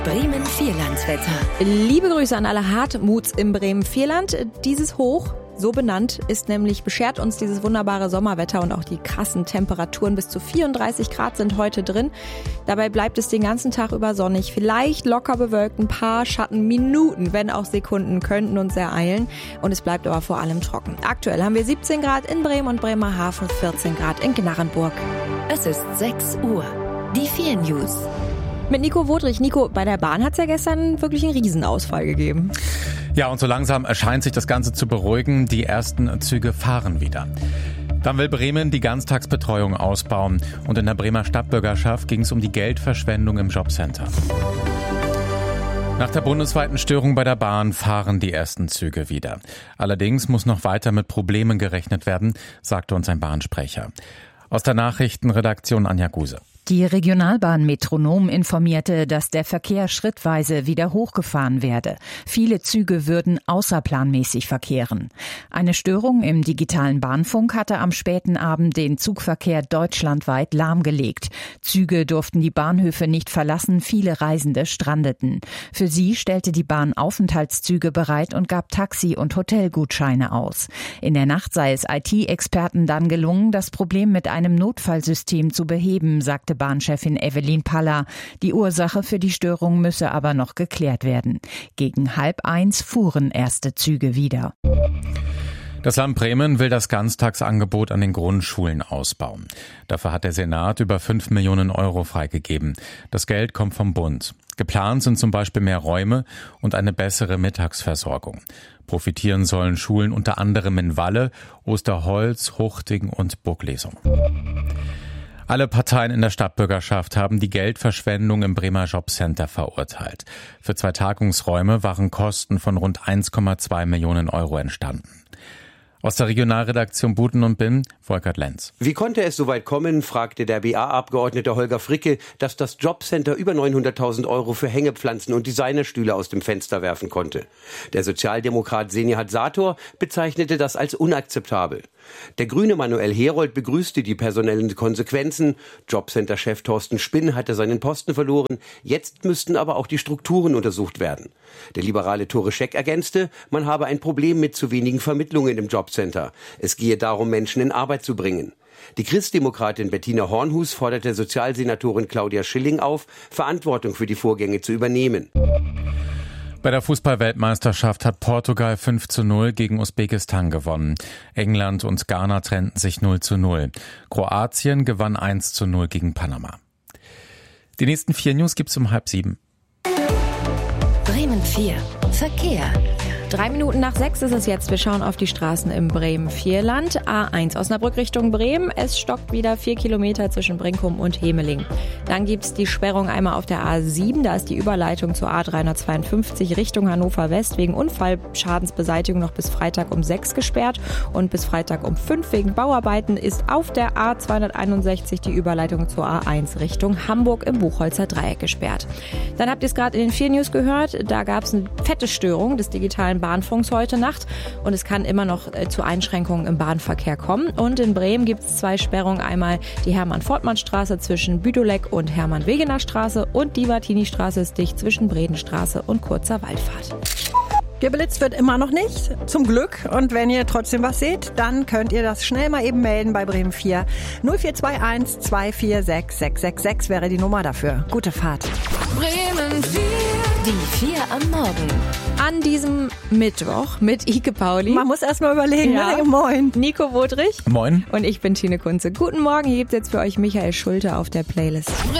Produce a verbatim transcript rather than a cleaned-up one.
Bremen-Vierlandswetter. Liebe Grüße an alle Hartmuts im Bremen-Vierland. Dieses Hoch, so benannt, ist nämlich, beschert uns dieses wunderbare Sommerwetter und auch die krassen Temperaturen. Bis zu vierunddreißig Grad sind heute drin. Dabei bleibt es den ganzen Tag über sonnig. Vielleicht locker bewölkt, ein paar Schattenminuten, wenn auch Sekunden, könnten uns ereilen. Und es bleibt aber vor allem trocken. Aktuell haben wir siebzehn Grad in Bremen und Bremerhaven, vierzehn Grad in Gnarrenburg. Es ist sechs Uhr. Die vier News. Mit Nico Wodrich. Nico, bei der Bahn hat es ja gestern wirklich einen Riesenausfall gegeben. Ja, und so langsam erscheint sich das Ganze zu beruhigen. Die ersten Züge fahren wieder. Dann will Bremen die Ganztagsbetreuung ausbauen. Und in der Bremer Stadtbürgerschaft ging es um die Geldverschwendung im Jobcenter. Nach der bundesweiten Störung bei der Bahn fahren die ersten Züge wieder. Allerdings muss noch weiter mit Problemen gerechnet werden, sagte uns ein Bahnsprecher. Aus der Nachrichtenredaktion Anja Guse. Die Regionalbahn Metronom informierte, dass der Verkehr schrittweise wieder hochgefahren werde. Viele Züge würden außerplanmäßig verkehren. Eine Störung im digitalen Bahnfunk hatte am späten Abend den Zugverkehr deutschlandweit lahmgelegt. Züge durften die Bahnhöfe nicht verlassen, viele Reisende strandeten. Für sie stellte die Bahn Aufenthaltszüge bereit und gab Taxi- und Hotelgutscheine aus. In der Nacht sei es I T-Experten dann gelungen, das Problem mit einem Notfallsystem zu beheben, sagte Bahnchefin Evelyn Paller. Die Ursache für die Störung müsse aber noch geklärt werden. Gegen halb eins fuhren erste Züge wieder. Das Land Bremen will das Ganztagsangebot an den Grundschulen ausbauen. Dafür hat der Senat über fünf Millionen Euro freigegeben. Das Geld kommt vom Bund. Geplant sind zum Beispiel mehr Räume und eine bessere Mittagsversorgung. Profitieren sollen Schulen unter anderem in Walle, Osterholz, Huchting und Burglesung. Alle Parteien in der Stadtbürgerschaft haben die Geldverschwendung im Bremer Jobcenter verurteilt. Für zwei Tagungsräume waren Kosten von rund eins Komma zwei Millionen Euro entstanden. Aus der Regionalredaktion Buten und Bim, Volkert Lenz. Wie konnte es so weit kommen, fragte der B A-Abgeordnete Holger Fricke, dass das Jobcenter über neunhunderttausend Euro für Hängepflanzen und Designerstühle aus dem Fenster werfen konnte. Der Sozialdemokrat Senihat Sator bezeichnete das als unakzeptabel. Der Grüne Manuel Herold begrüßte die personellen Konsequenzen. Jobcenter-Chef Thorsten Spinn hatte seinen Posten verloren. Jetzt müssten aber auch die Strukturen untersucht werden. Der liberale Tore Scheck ergänzte, man habe ein Problem mit zu wenigen Vermittlungen im Jobcenter. Es gehe darum, Menschen in Arbeit zu bringen. Die Christdemokratin Bettina Hornhus forderte Sozialsenatorin Claudia Schilling auf, Verantwortung für die Vorgänge zu übernehmen. Bei der Fußball-Weltmeisterschaft hat Portugal fünf zu null gegen Usbekistan gewonnen. England und Ghana trennten sich null zu null. Kroatien gewann eins zu null gegen Panama. Die nächsten vier News gibt's um halb sieben. Bremen vier. Verkehr. Drei Minuten nach sechs ist es jetzt. Wir schauen auf die Straßen im Bremen-Vierland. A eins Osnabrück Richtung Bremen. Es stockt wieder vier Kilometer zwischen Brinkum und Hemeling. Dann gibt's die Sperrung einmal auf der A sieben. Da ist die Überleitung zur A dreihundertzweiundfünfzig Richtung Hannover West wegen Unfallschadensbeseitigung noch bis Freitag um sechs gesperrt. Und bis Freitag um fünf wegen Bauarbeiten ist auf der A zweihunderteinundsechzig die Überleitung zur A eins Richtung Hamburg im Buchholzer Dreieck gesperrt. Dann habt ihr es gerade in den vier News gehört. Da gab's eine fette Störung des digitalen Bahnfunks heute Nacht und es kann immer noch äh, zu Einschränkungen im Bahnverkehr kommen. Und in Bremen gibt es zwei Sperrungen. Einmal die Hermann-Fortmann-Straße zwischen Büdoleck und Hermann-Wegener-Straße und die Martini-Straße ist dicht zwischen Bredenstraße und Kurzer Waldfahrt. Geblitzt wird immer noch nicht, zum Glück. Und wenn ihr trotzdem was seht, dann könnt ihr das schnell mal eben melden bei Bremen vier. null vier zwei eins zwei vier sechs sechs sechs sechs wäre die Nummer dafür. Gute Fahrt. Bremen vier. Die vier am Morgen. An diesem Mittwoch mit Ike Pauli. Man muss erst mal überlegen, ja. Ne? Moin. Nico Wodrich. Moin. Und ich bin Tine Kunze. Guten Morgen, hier gibt's jetzt für euch Michael Schulte auf der Playlist.